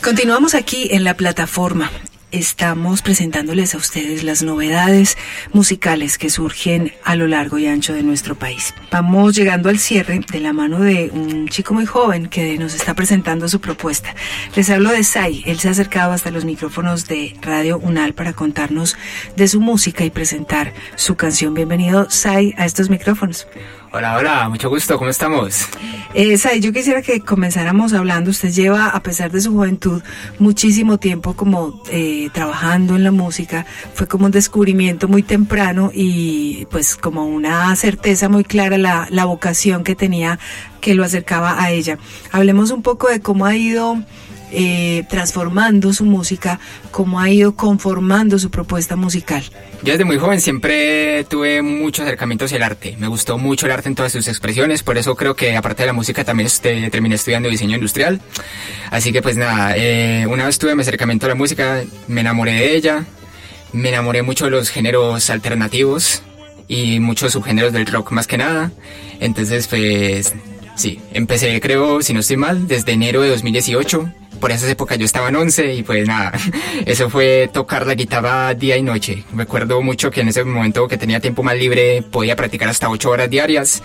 Continuamos aquí en la plataforma. Estamos presentándoles a ustedes las novedades musicales que surgen a lo largo y ancho de nuestro país. Vamos llegando al cierre de la mano de un chico muy joven que nos está presentando su propuesta. Les hablo de Sai. Él se ha acercado hasta los micrófonos de Radio UNAL para contarnos de su música y presentar su canción. Bienvenido, Sai, a estos micrófonos. Hola, mucho gusto, ¿cómo estamos? Sai, yo quisiera que comenzáramos hablando. Usted lleva, a pesar de su juventud, muchísimo tiempo como trabajando en la música. Fue como un descubrimiento muy temprano y pues como una certeza muy clara la vocación que tenía que lo acercaba a ella. Hablemos un poco de cómo ha ido transformando su música, cómo ha ido conformando su propuesta musical. Yo desde muy joven siempre tuve mucho acercamiento hacia el arte. Me gustó mucho el arte en todas sus expresiones, por eso creo que aparte de la música también terminé estudiando diseño industrial. Así que pues nada, una vez tuve mi acercamiento a la música, me enamoré de ella, me enamoré mucho de los géneros alternativos y muchos subgéneros del rock más que nada. Entonces pues sí, empecé, creo, si no estoy mal, desde enero de 2018. Por esas épocas yo estaba en 11 y pues nada, eso fue tocar la guitarra día y noche. Recuerdo mucho que en ese momento que tenía tiempo más libre podía practicar hasta 8 horas diarias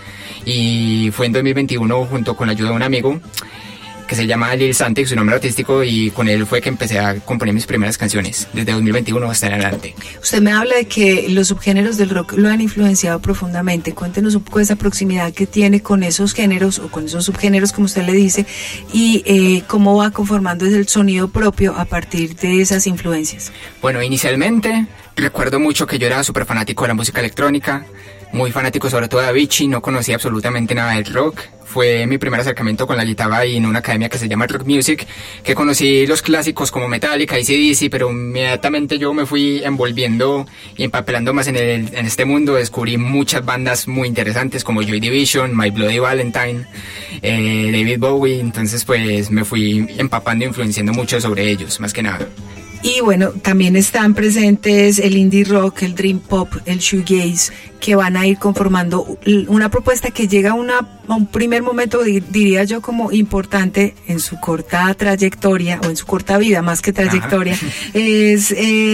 y fue en 2021 junto con la ayuda de un amigo que se llama Lil Santi, su nombre artístico, y con él fue que empecé a componer mis primeras canciones, desde 2021 hasta en adelante. Usted me habla de que los subgéneros del rock lo han influenciado profundamente. Cuéntenos un poco de esa proximidad que tiene con esos géneros, o con esos subgéneros, como usted le dice, y cómo va conformando el sonido propio a partir de esas influencias. Bueno, inicialmente recuerdo mucho que yo era súper fanático de la música electrónica, muy fanático sobre todo de Avicii, no conocía absolutamente nada del rock. Fue mi primer acercamiento con la guitarra y en una academia que se llama Rock Music, que conocí los clásicos como Metallica, AC/DC, pero inmediatamente yo me fui envolviendo y empapelando más en este mundo. Descubrí muchas bandas muy interesantes como Joy Division, My Bloody Valentine, David Bowie, entonces pues me fui empapando e influenciando mucho sobre ellos, más que nada. Y bueno, también están presentes el indie rock, el dream pop, el shoegaze, que van a ir conformando una propuesta que llega a un primer momento, diría yo, como importante en su corta trayectoria, o en su corta vida, más que trayectoria. Ajá. Es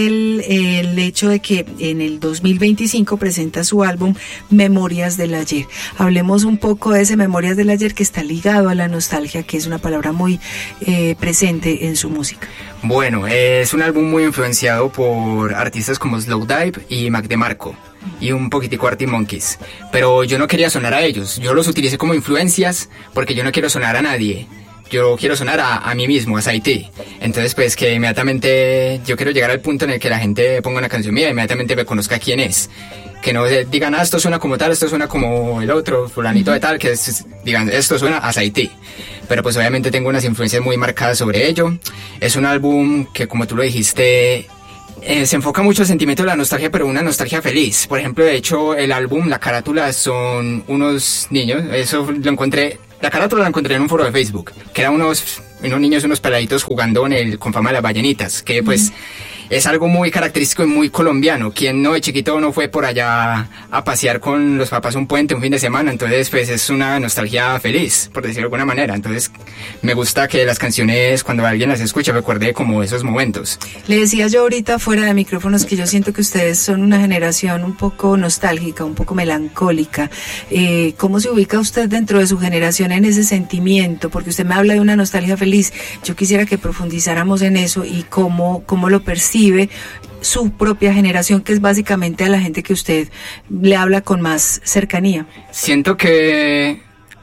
el hecho de que en el 2025 presenta su álbum Memorias del Ayer. Hablemos un poco de ese Memorias del Ayer, que está ligado a la nostalgia, que es una palabra muy presente en su música. Bueno, es un álbum muy influenciado por artistas como Slowdive y Mac DeMarco y un poquitico Arctic Monkeys, pero yo no quería sonar a ellos, yo los utilicé como influencias porque yo no quiero sonar a nadie, yo quiero sonar a mí mismo, a Saiti. Entonces pues que inmediatamente yo quiero llegar al punto en el que la gente ponga una canción mía y inmediatamente me conozca quién es, que no digan, esto suena como tal, esto suena como el otro, fulanito de tal, que digan, esto suena a Saiti. Pero pues obviamente tengo unas influencias muy marcadas sobre ello. Es un álbum que, como tú lo dijiste, se enfoca mucho el sentimiento de la nostalgia, pero una nostalgia feliz. Por ejemplo, de hecho, el álbum, la carátula son unos niños, eso lo encontré, la carátula la encontré en un foro de Facebook, que eran unos niños, unos peladitos jugando con fama de las ballenitas, que pues es algo muy característico y muy colombiano. Quien no de chiquito no fue por allá a pasear con los papás un puente, un fin de semana, entonces pues es una nostalgia feliz, por decirlo de alguna manera. Entonces me gusta que las canciones, cuando alguien las escucha, recuerde como esos momentos. Le decía yo ahorita fuera de micrófonos que yo siento que ustedes son una generación un poco nostálgica, un poco melancólica. ¿Cómo se ubica usted dentro de su generación en ese sentimiento? Porque usted me habla de una nostalgia feliz. Yo quisiera que profundizáramos en eso y cómo lo percibe su propia generación, que es básicamente a la gente que usted le habla con más cercanía. Siento que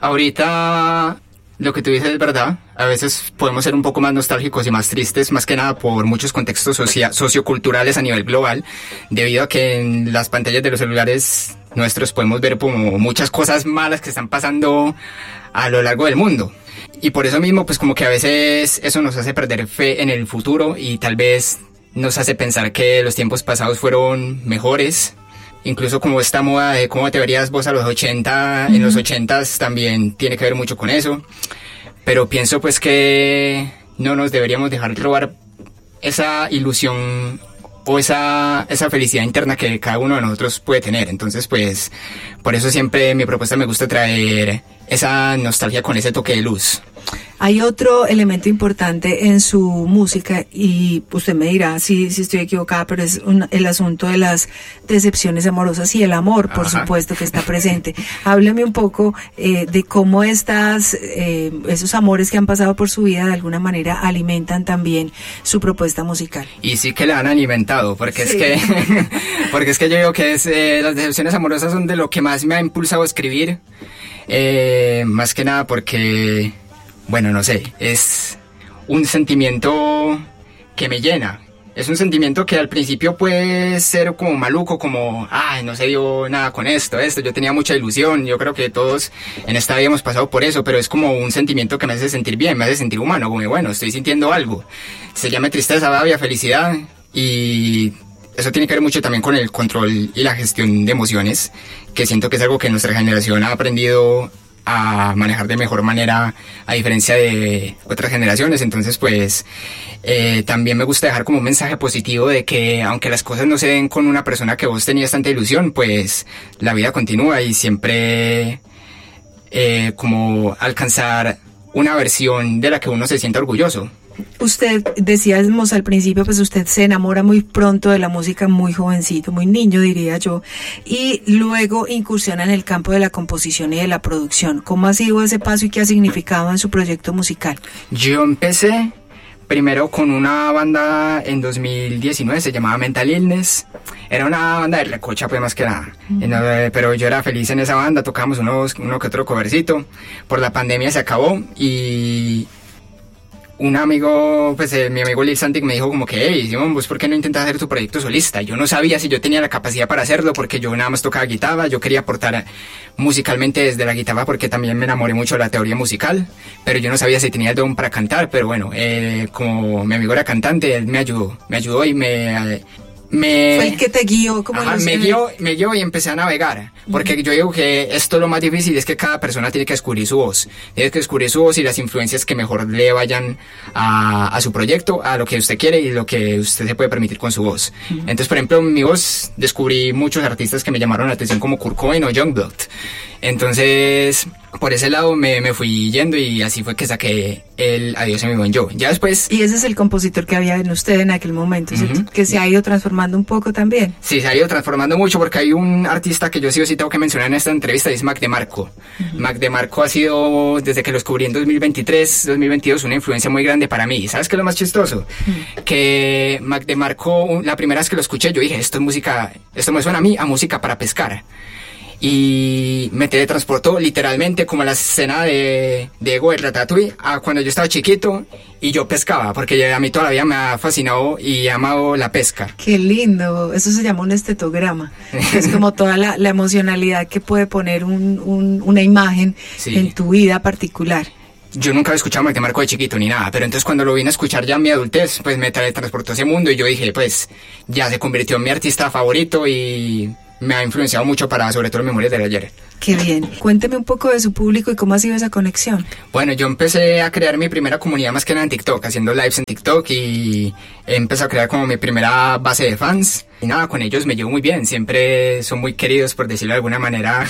ahorita lo que tú dices es verdad. A veces podemos ser un poco más nostálgicos y más tristes, más que nada por muchos contextos socioculturales a nivel global, debido a que en las pantallas de los celulares nuestros podemos ver como muchas cosas malas que están pasando a lo largo del mundo. Y por eso mismo, pues como que a veces eso nos hace perder fe en el futuro y tal vez nos hace pensar que los tiempos pasados fueron mejores. Incluso como esta moda de cómo te verías vos a los 80, en los 80s también tiene que ver mucho con eso. Pero pienso pues que no nos deberíamos dejar robar esa ilusión o esa felicidad interna que cada uno de nosotros puede tener. Entonces pues por eso siempre mi propuesta me gusta traer esa nostalgia con ese toque de luz. Hay otro elemento importante en su música, y usted me dirá si estoy equivocada, pero es el asunto de las decepciones amorosas y el amor, por supuesto, que está presente. Hábleme un poco de cómo esos amores que han pasado por su vida de alguna manera alimentan también su propuesta musical. Y sí que la han alimentado, porque sí. porque es que yo digo que las decepciones amorosas son de lo que más me ha impulsado a escribir, más que nada porque... Bueno, no sé, es un sentimiento que me llena. Es un sentimiento que al principio puede ser como maluco, como, no se dio nada con esto. Yo tenía mucha ilusión, yo creo que todos en esta vida hemos pasado por eso, pero es como un sentimiento que me hace sentir bien, me hace sentir humano, como, bueno, estoy sintiendo algo. Se llama tristeza, rabia, felicidad, y eso tiene que ver mucho también con el control y la gestión de emociones, que siento que es algo que nuestra generación ha aprendido a manejar de mejor manera a diferencia de otras generaciones. Entonces pues también me gusta dejar como un mensaje positivo de que aunque las cosas no se den con una persona que vos tenías tanta ilusión, pues la vida continúa y siempre como alcanzar una versión de la que uno se sienta orgulloso. Usted, decíamos al principio, pues usted se enamora muy pronto de la música, muy jovencito, muy niño diría yo, y luego incursiona en el campo de la composición y de la producción. ¿Cómo ha sido ese paso y qué ha significado en su proyecto musical? Yo empecé primero con una banda en 2019, se llamaba Mental Illness. Era una banda de recocha, pues más que nada. Pero yo era feliz en esa banda, tocábamos uno que otro covercito. Por la pandemia se acabó y... un amigo, pues mi amigo Lil Santic me dijo como que, hey, Simón, ¿vos por qué no intentas hacer tu proyecto solista? Yo no sabía si yo tenía la capacidad para hacerlo porque yo nada más tocaba guitarra, yo quería aportar musicalmente desde la guitarra porque también me enamoré mucho de la teoría musical, pero yo no sabía si tenía el don para cantar, pero bueno, como mi amigo era cantante, él me ayudó y fue el que te guió, como me guió y empecé a navegar, porque yo digo que esto lo más difícil es que cada persona tiene que descubrir su voz, y las influencias que mejor le vayan a su proyecto, a lo que usted quiere y lo que usted se puede permitir con su voz. Entonces, por ejemplo, en mi voz descubrí muchos artistas que me llamaron la atención como Kurt Cobain o Youngblood. Entonces, por ese lado me fui yendo y así fue que saqué el Adiós a mi buen yo. Ya después... Y ese es el compositor que había en usted en aquel momento, que se ha ido transformando un poco también. Sí, se ha ido transformando mucho porque hay un artista que yo sí o sí tengo que mencionar en esta entrevista, y es Mac DeMarco. Mac DeMarco ha sido, desde que lo descubrí en 2023, 2022, una influencia muy grande para mí. ¿Sabes qué es lo más chistoso? Que Mac DeMarco, la primera vez que lo escuché, yo dije, esto es música, esto me suena a mí a música para pescar. Y me teletransportó literalmente como a la escena de Ego de Ratatouille a cuando yo estaba chiquito y yo pescaba, porque a mí toda la vida me ha fascinado y he amado la pesca. Qué lindo, eso se llama un estetograma. Es como toda la emocionalidad que puede poner una imagen en tu vida particular. Yo nunca había escuchado a Mac DeMarco de chiquito ni nada, pero entonces cuando lo vine a escuchar ya en mi adultez, pues me teletransportó a ese mundo y yo dije, pues ya se convirtió en mi artista favorito y me ha influenciado mucho para, sobre todo, en Memorias del Ayer. Qué bien. Cuénteme un poco de su público y cómo ha sido esa conexión. Bueno, yo empecé a crear mi primera comunidad más que nada en TikTok, haciendo lives en TikTok, y empecé a crear como mi primera base de fans. Y nada, con ellos me llevo muy bien, siempre son muy queridos, por decirlo de alguna manera,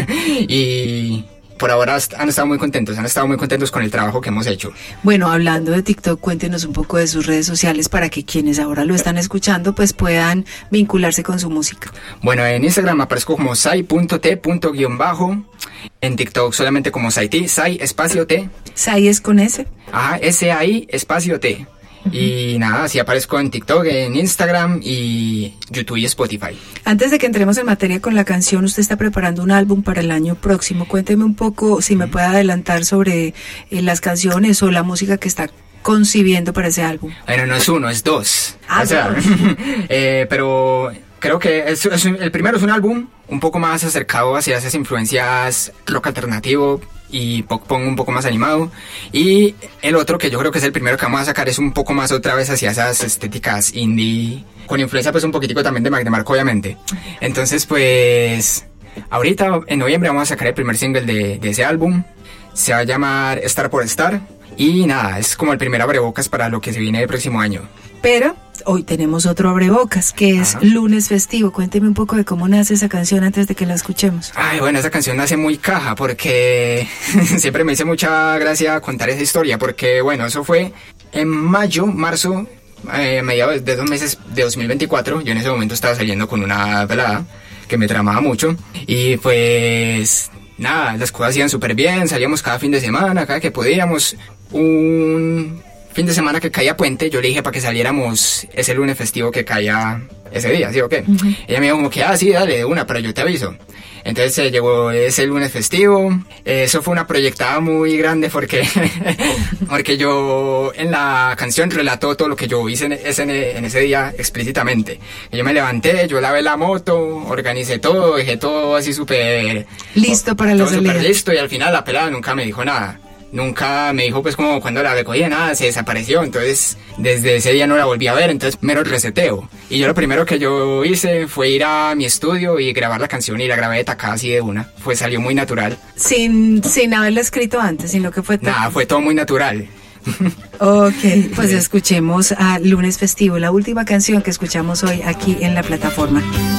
y... por ahora han estado muy contentos con el trabajo que hemos hecho. Bueno, hablando de TikTok, cuéntenos un poco de sus redes sociales para que quienes ahora lo están escuchando pues puedan vincularse con su música. Bueno, en Instagram aparezco como sai.t_, en TikTok solamente como Sai espacio T. Sai es con S. Ajá, S-A-I espacio T. Y nada, así aparezco en TikTok, en Instagram y YouTube y Spotify. Antes de que entremos en materia con la canción, usted está preparando un álbum para el año próximo. Cuénteme un poco, si me puede adelantar sobre las canciones o la música que está concibiendo para ese álbum. Bueno, no es uno, es dos. Pero creo que el primero es un álbum un poco más acercado hacia esas influencias rock alternativo y pop punk un poco más animado, y el otro, que yo creo que es el primero que vamos a sacar, es un poco más otra vez hacia esas estéticas indie, con influencia pues un poquitico también de Mac DeMarco, obviamente. Entonces pues ahorita en noviembre vamos a sacar el primer single de ese álbum. Se va a llamar Star por Star Y nada, es como el primer abrebocas para lo que se viene el próximo año. Pero hoy tenemos otro abrebocas, que es Lunes Festivo. Cuénteme un poco de cómo nace esa canción antes de que la escuchemos. Ay, bueno, esa canción nace muy caja porque siempre me hizo mucha gracia contar esa historia, porque bueno, eso fue en marzo, mediados de 2 meses de 2024. Yo en ese momento estaba saliendo con una pelada que me tramaba mucho y pues nada, las cosas iban súper bien, salíamos cada fin de semana, cada que podíamos. Un fin de semana que caía puente, yo le dije para que saliéramos ese lunes festivo que caía ese día, ¿sí o qué? Ella me dijo como que, sí, dale, de una, pero yo te aviso. Entonces llegó ese lunes festivo. Eso fue una proyectada muy grande porque porque yo en la canción relato todo lo que yo hice en ese día explícitamente. Yo me levanté, yo lavé la moto, organicé todo, dejé todo así súper listo para la salida. Súper listo, y al final la pelada nunca me dijo nada. Nunca me dijo pues como cuando la recogía, nada, se desapareció. Entonces desde ese día no la volví a ver, entonces mero reseteo. Y yo lo primero que yo hice fue ir a mi estudio y grabar la canción, y la grabé de tacada así de una. Pues salió muy natural. Sin haberla escrito antes, sino que fue nada, fue todo muy natural. Ok, pues escuchemos a Lunes Festivo, la última canción que escuchamos hoy aquí en la plataforma.